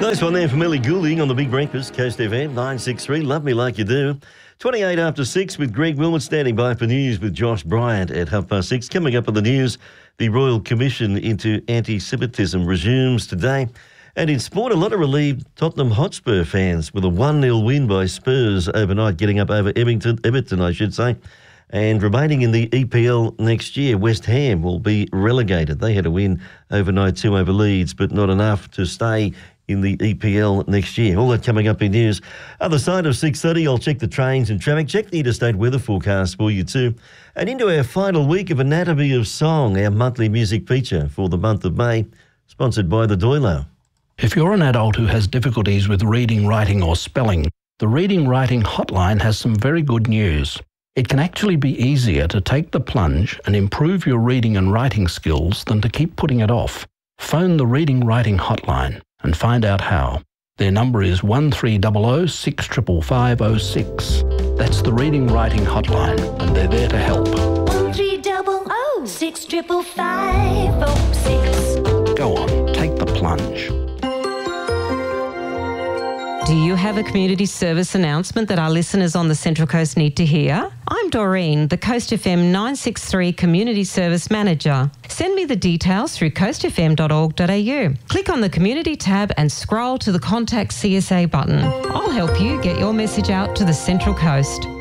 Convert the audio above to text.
Nice one there from Ellie Goulding on the Big Breakfast, Coast FM 963. Love me like you do. 28 after 6 with Greg Wilmot standing by for news with Josh Bryant at 6:30. Coming up on the news, the Royal Commission into Anti-Semitism resumes today. And in sport, a lot of relieved Tottenham Hotspur fans with a 1-0 win by Spurs overnight, getting up over Everton, I should say. And remaining in the EPL next year, West Ham will be relegated. They had a win overnight too over Leeds, but not enough to stay in the EPL next year. All that coming up in news. Other side of 6:30, I'll check the trains and traffic, check the interstate weather forecast for you too. And into our final week of Anatomy of Song, our monthly music feature for the month of May, sponsored by the Doilo. If you're an adult who has difficulties with reading, writing or spelling, the Reading Writing Hotline has some very good news. It can actually be easier to take the plunge and improve your reading and writing skills than to keep putting it off. Phone the Reading Writing Hotline and find out how. Their number is 1300 65506. That's the Reading Writing Hotline, and they're there to help. 1300 65506. Go on, take the plunge. Do you have a community service announcement that our listeners on the Central Coast need to hear? I'm Doreen, the Coast FM 963 Community Service Manager. Send me the details through coastfm.org.au. Click on the Community tab and scroll to the Contact CSA button. I'll help you get your message out to the Central Coast.